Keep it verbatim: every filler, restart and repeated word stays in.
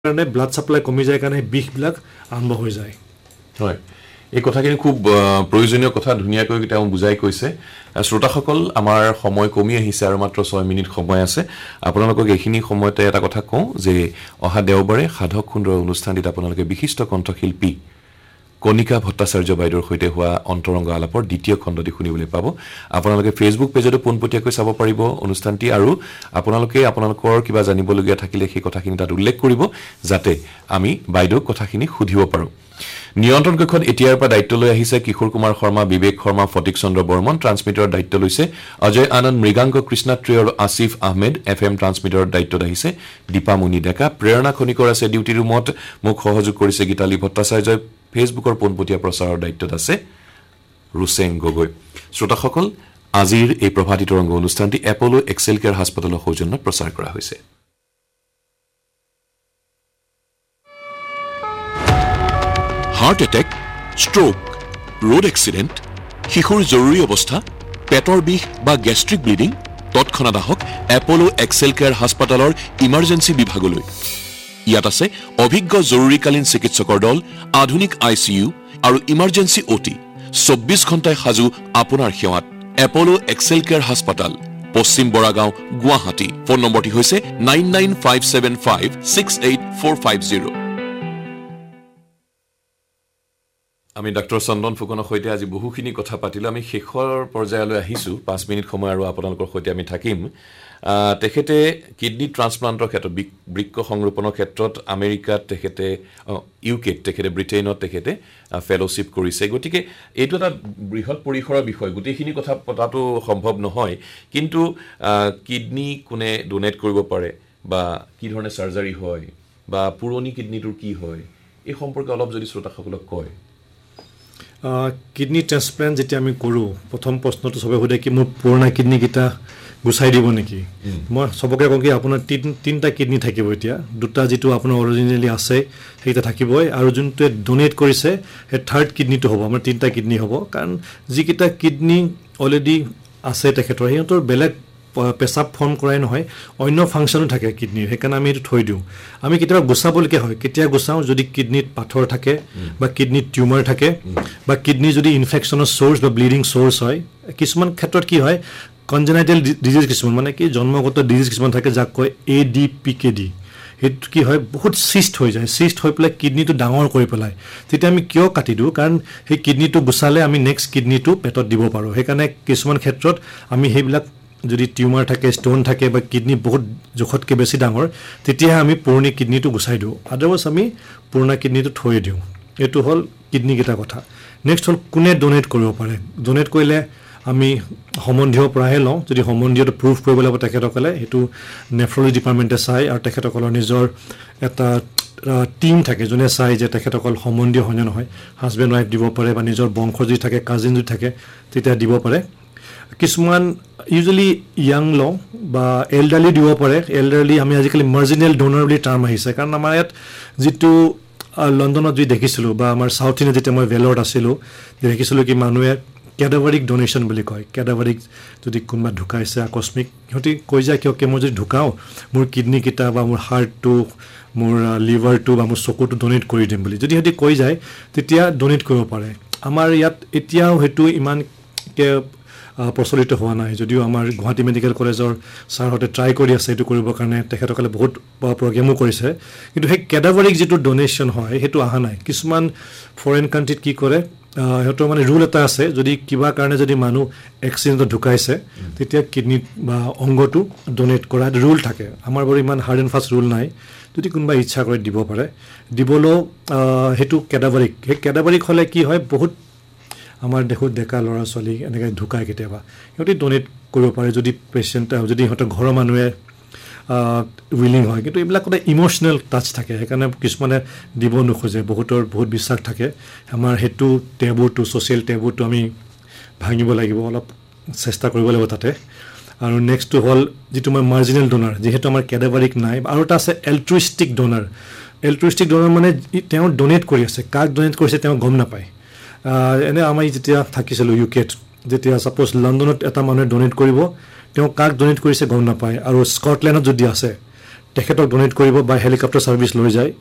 কাৰণে blood supply কমি যায় কাৰণে বিষবিলাক আৰম্ভ হৈ যায় হয় এই কথাখিনি খুব প্ৰয়োজনীয় কথা ধুনীয়াকৈ তেওঁ বুজাই কৈছে শ্ৰোতাসকল আমাৰ সময় কমি আহিছে আৰু মাত্ৰ ছয় মিনিট সময় আছে আপোনালোকক এইখিনি সময়তে এটা কথা কওঁ যে অহা দেওবাৰে সাধক সুন্দৰ অনুষ্ঠানটিত আপোনালোকে বিশিষ্ট কণ্ঠশিল্পী কণিকা ভট্টাচাৰ্য বাইদেউৰ সৈতে হোৱা অন্তৰংগ আলাপৰ দ্বিতীয় খণ্ডটি শুনিবলৈ পাব আপোনালোকে ফেচবুক পেজতো পোনপটীয়াকৈ চাব পাৰিব অনুষ্ঠানটি আৰু আপোনালোকে আপোনালোকৰ কিবা জানিবলগীয়া থাকিলে সেই কথাখিনি তাত উল্লেখ কৰিব যাতে আমি বাইদেউক কথাখিনি সুধিব পাৰো নিয়ন্ত্ৰণ কক্ষত এতিয়াৰ পৰা দায়িত্ব লৈ আহিছে কিশোৰ কুমাৰ শৰ্মা বিবেক শৰ্মা ফটিক চন্দ্ৰ বৰ্মন ট্ৰান্সমিটাৰৰ দায়িত্ব লৈছে অজয় আনন্দ মৃগাংক কৃষ্ণাত্ৰী আৰু আসিফ আহমেদ এফএম ট্ৰান্সমিটাৰৰ দায়িত্বত আহিছে দীপামণি ডেকা প্ৰেৰণা খনিকৰ আছে ডিউটি ৰুমত মোক সহযোগ কৰিছে গীতালী ভট্টাচাৰ্যই ফেচবুকৰ পোনপটীয়া প্ৰচাৰৰ দায়িত্বত আছে ৰুচেং গগৈ শ্ৰোতাসকল আজিৰ এই প্ৰভাতী তৰংগ অনুষ্ঠানটি এপলো এক্সেল কেয়াৰ হাস্পতালৰ সৌজন্যত প্ৰচাৰ কৰা হৈছে heart attack stroke road accident শিশুৰ জৰুৰী অৱস্থা পেটৰ বিষ বা গেষ্ট্ৰিক ব্লিডিং তৎক্ষণাৎ আহক এপলো এক্সেল কেয়াৰ হাস্পতালৰ ইমাৰ্জেঞ্চি বিভাগলৈ ইয়াত আছে অভিজ্ঞ জৰুৰীকালীন চিকিৎসকৰ দল আধুনিক আইচিইউ আৰু ইমাৰ্জেঞ্চি অটি চৌব্বিছ ঘণ্টাই সাজু আপোনাৰ সেৱাত এপলো এক্সেল কেয়াৰ হাস্পতাল পশ্চিম বৰাগাঁও গুৱাহাটী ফোন নম্বৰটি হৈছে nine nine five seven five six eight four five zero' আমি ডাক্তৰ চন্দন ফুকনৰ সৈতে আজি বহুখিনি কথা পাতিলো আমি শেষৰ পৰ্যায়লৈ আহিছো পাঁচ মিনিট সময় আৰু আপোনালোকৰ সৈতে আমি থাকিম তেখেতে কিডনি ট্ৰান্সপ্লান্টৰ ক্ষেত্ৰত বৃক্ক সংৰোপণৰ ক্ষেত্ৰত আমেৰিকাত তেখেতে ইউকেত তেখেতে ব্ৰিটেইনত তেখেতে ফেলোশ্বিপ কৰিছে গতিকে এইটো এটা বৃহৎ পৰিসৰৰ বিষয় গোটেইখিনি কথা পতাটো সম্ভৱ নহয় কিন্তু কিডনি কোনে ডোনেট কৰিব পাৰে বা কি ধৰণে সাৰ্জাৰী হয় বা পুৰণি কিডনিটোৰ কি হয় এই সম্পৰ্কে অলপ যদি শ্ৰোতাসকলক কয় কিডনি ট্ৰান্সপ্লান্ট যেতিয়া আমি কৰোঁ প্ৰথম প্ৰশ্নটো সবে সোধে কি মোৰ পুৰণা কিডনিকেইটা গুচাই দিব নেকি মই সবকে কওঁ কি আপোনাৰ তিন তিনিটা কিডনি থাকিব এতিয়া দুটা যিটো আপোনাৰ অৰিজিনেলি আছে সেইটা থাকিবই আৰু যোনটোৱে ডোনেট কৰিছে সেই থাৰ্ড কিডনিটো হ'ব আমাৰ তিনিটা কিডনি হ'ব কাৰণ যিকেইটা কিডনি অলৰেডি আছে তেখেতৰ সিহঁতৰ বেলেগ পেচাব ফৰ্ম কৰাই নহয় অন্য ফাংচনো থাকে কিডনিৰ সেইকাৰণে আমি এইটো থৈ দিওঁ আমি কেতিয়াবা গুচাবলগীয়া হয় কেতিয়া গুচাওঁ যদি কিডনিত পাথৰ থাকে বা কিডনিত টিউমাৰ থাকে বা কিডনি যদি ইনফেকশ্যনৰ চ'ৰ্চ বা ব্লিডিং চ'ৰ্চ হয় কিছুমান ক্ষেত্ৰত কি হয় কনজেনাইটেল ডিজিজ কিছুমান মানে কি জন্মগত ডিজিজ কিছুমান থাকে যাক কয় A D P K D সেইটো কি হয় বহুত চিষ্ট হৈ যায় চিষ্ট হৈ পেলাই কিডনিটো ডাঙৰ কৰি পেলাই তেতিয়া আমি কিয় কাটি দিওঁ কাৰণ সেই কিডনিটো গুচালে আমি নেক্সট কিডনিটো পেটত দিব পাৰোঁ সেইকাৰণে কিছুমান ক্ষেত্ৰত আমি সেইবিলাক যদি টিউমাৰ থাকে ষ্টোন থাকে বা কিডনি বহুত জোখতকৈ বেছি ডাঙৰ তেতিয়াহে আমি পুৰণি কিডনিটো গুচাই দিওঁ আদাৰৱাইজ আমি পুৰণা কিডনিটো থৈ দিওঁ এইটো হ'ল কিডনিকেইটা কথা নেক্সট হ'ল কোনে ডোনেট কৰিব পাৰে ডোনেট কৰিলে আমি সম্বন্ধীয়ৰ পৰাহে লওঁ যদি সম্বন্ধীয়টো প্ৰুভ কৰিব লাগিব তেখেতসকলে সেইটো নেফ্ৰলজি ডিপাৰ্টমেণ্টে চাই আৰু তেখেতসকলৰ নিজৰ এটা টিম থাকে যোনে চাই যে তেখেতসকল সম্বন্ধীয় হয় নে নহয় হাজবেণ্ড ৱাইফ দিব পাৰে বা নিজৰ বংশ যদি থাকে কাজিন যদি থাকে তেতিয়া দিব পাৰে কিছুমান ইউজুৱেলি য়াং লওঁ বা এল্ডাৰলি দিব পাৰে এল্ডাৰলি আমি আজিকালি মাৰ্জিনেল ডোনাৰ বুলি টাৰ্ম আহিছে কাৰণ আমাৰ ইয়াত যিটো লণ্ডনত যি দেখিছিলোঁ বা আমাৰ চাউথ ইণ্ডিয়াত যেতিয়া মই ভেলৰত আছিলোঁ দেখিছিলোঁ কি মানুহে কেডাভাৰিক ডোনেশ্যন বুলি কয় কেডাভাৰিক যদি কোনোবা ঢুকাইছে আকস্মিক সিহঁতি কৈ যায় কিয় মই যদি ঢুকাওঁ মোৰ কিডনিকেইটা বা মোৰ হাৰ্টটো মোৰ লিভাৰটো বা মোৰ চকুটো ডোনেট কৰি দিম বুলি যদি সিহঁতি কৈ যায় তেতিয়া ডোনেট কৰিব পাৰে আমাৰ ইয়াত এতিয়াও সেইটো ইমানকৈ প্ৰচলিত হোৱা নাই যদিও আমাৰ গুৱাহাটী মেডিকেল কলেজৰ ছাৰহঁতে ট্ৰাই কৰি আছে এইটো কৰিবৰ কাৰণে তেখেতসকলে বহুত প্ৰগ্ৰেমো কৰিছে কিন্তু সেই কেডাভাৰিক যিটো ডোনেশ্যন হয় সেইটো অহা নাই কিছুমান ফৰেইন কাণ্ট্ৰিত কি কৰে সিহঁতৰ মানে ৰুল এটা আছে যদি কিবা কাৰণে যদি মানুহ এক্সিডেণ্টত ঢুকাইছে তেতিয়া কিডনি বা অংগটো ডোনেট কৰা ৰুল থাকে আমাৰ বাৰু ইমান হাৰ্ড এণ্ড ফাষ্ট ৰুল নাই যদি কোনোবা ইচ্ছা কৰে দিব পাৰে দিবলৈও সেইটো কেডাভাৰিক সেই কেডাভাৰিক হ'লে কি হয় বহুত আমাৰ দেশত ডেকা ল'ৰা ছোৱালী এনেকৈ ঢুকায় কেতিয়াবা সিহঁতি ডোনেট কৰিব পাৰে যদি পেচেণ্ট যদি সিহঁতৰ ঘৰৰ মানুহে উইলিং হয় কিন্তু এইবিলাক এটা ইম'চনেল টাচ থাকে সেইকাৰণে কিছুমানে দিব নোখোজে বহুতৰ বহুত বিশ্বাস থাকে আমাৰ সেইটো টেবুটো ছ'চিয়েল টেবুটো আমি ভাঙিব লাগিব অলপ চেষ্টা কৰিব লাগিব তাতে আৰু নেক্সটটো হ'ল যিটো মই মাৰ্জিনেল ডোনাৰ যিহেতু আমাৰ কেডাভাৰিক নাই আৰু এটা আছে এল্ট্ৰুইষ্টিক ডোনাৰ এল্ট্ৰুইষ্টিক ডোনাৰ মানে তেওঁ ডোনেট কৰি আছে কাক ডোনেট কৰিছে তেওঁ গম নাপায় এনে আমি যেতিয়া থাকিছিলোঁ ইউকেত যেতিয়া ছাপ'জ লণ্ডনত এটা মানুহে ডোনেট কৰিব তেওঁ কাক ডোনেট কৰিছে গম নাপায় আৰু স্কটলেণ্ডত যদি আছে তেখেতক ডনেট কৰিব বা হেলিকপ্টাৰ ছাৰ্ভিচ লৈ যায়